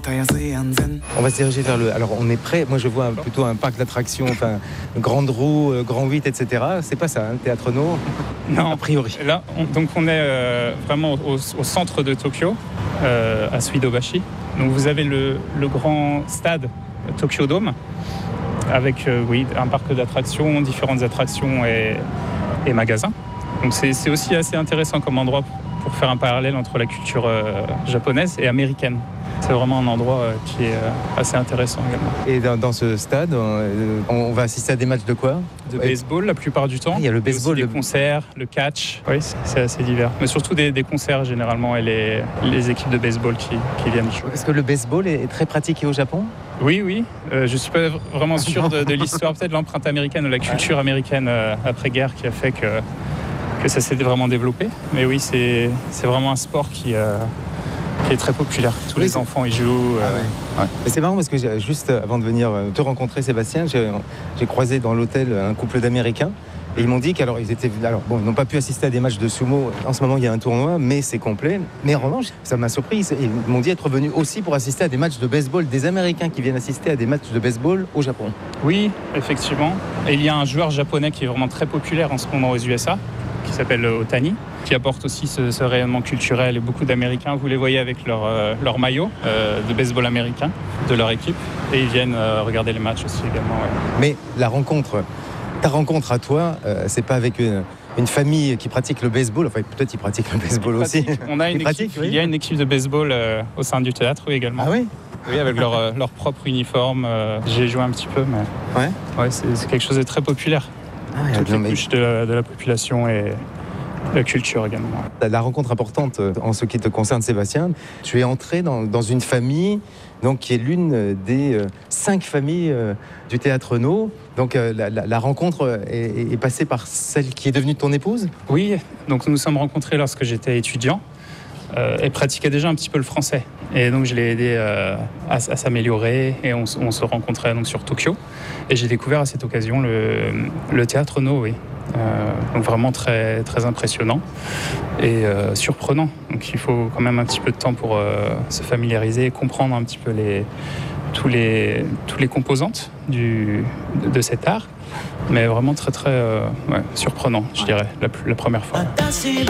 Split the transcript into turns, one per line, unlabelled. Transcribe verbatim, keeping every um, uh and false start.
On va se diriger vers le... Alors on est prêt, moi je vois plutôt un parc d'attractions, enfin, grande roue, euh, grand huit, et cetera. C'est pas ça, hein, Théâtre No.
Non,
a priori.
Là, on, donc on est euh, vraiment au, au centre de Tokyo, euh, à Suidobashi. Donc vous avez le, le grand stade Tokyo Dome, avec euh, oui, un parc d'attractions, différentes attractions et, et magasins. Donc c'est, c'est aussi assez intéressant comme endroit pour faire un parallèle entre la culture euh, japonaise et américaine. C'est vraiment un endroit euh, qui est euh, assez intéressant également.
Et dans, dans ce stade, on, on va assister à des matchs de quoi ?
De baseball la plupart du temps.
Ah, il y a le baseball.
Il y a aussi
le...
des concerts, le catch. Oui, c'est, c'est assez divers. Mais surtout des, des concerts généralement et les, les équipes de baseball qui, qui viennent jouer.
Est-ce que le baseball est très pratiqué au Japon ?
Oui, oui. Euh, je ne suis pas vraiment sûr de, de l'histoire, peut-être l'empreinte américaine ou la culture américaine euh, après-guerre qui a fait que, que ça s'est vraiment développé. Mais oui, c'est, c'est vraiment un sport qui... Euh, qui est très populaire. Tous oui, les enfants y jouent. Euh...
Ah ouais. Ouais. Mais c'est marrant parce que j'ai, juste avant de venir te rencontrer, Sébastien, j'ai, j'ai croisé dans l'hôtel un couple d'Américains et ils m'ont dit qu'alors ils étaient, alors bon, ils n'ont pas pu assister à des matchs de sumo. En ce moment, il y a un tournoi, mais c'est complet. Mais en revanche, ça m'a surpris. Ils m'ont dit être venus aussi pour assister à des matchs de baseball, des Américains qui viennent assister à des matchs de baseball au Japon.
Oui, effectivement. Et il y a un joueur japonais qui est vraiment très populaire en ce moment aux U S A, qui s'appelle Otani, qui apporte aussi ce, ce rayonnement culturel. Et beaucoup d'Américains, vous les voyez avec leur, euh, leur maillot euh, de baseball américain, de leur équipe. Et ils viennent euh, regarder les matchs aussi également. Ouais.
Mais la rencontre, ta rencontre à toi, euh, c'est pas avec une, une famille qui pratique le baseball. Enfin, peut-être ils pratiquent le baseball
ils
aussi.
On a une équipe, oui. Il y a une équipe de baseball euh, au sein du théâtre, oui, également.
Ah oui ?
Oui, avec leur, euh, leur propre uniforme. Euh, j'ai joué un petit peu, mais
ouais.
Ouais, c'est, c'est quelque chose de très populaire. Ah, Toutes les mais... couches de la, de la population et la culture également.
La rencontre importante en ce qui te concerne, Sébastien, tu es entré dans, dans une famille donc, qui est l'une des euh, cinq familles euh, du Théâtre No. Donc euh, la, la, la rencontre est, est passée par celle qui est devenue ton épouse ?
Oui, donc nous nous sommes rencontrés lorsque j'étais étudiant. Euh, elle pratiquait déjà un petit peu le français. Et donc je l'ai aidé euh, à, à s'améliorer et on, on se rencontrait donc sur Tokyo. Et j'ai découvert à cette occasion le, le Théâtre No, oui. Euh, donc vraiment très, très impressionnant et euh, surprenant. Donc il faut quand même un petit peu de temps pour euh, se familiariser et comprendre un petit peu les, tous les, tous les composantes du, de, de cet art. Mais vraiment très très euh, ouais, surprenant, je dirais, la, la première fois.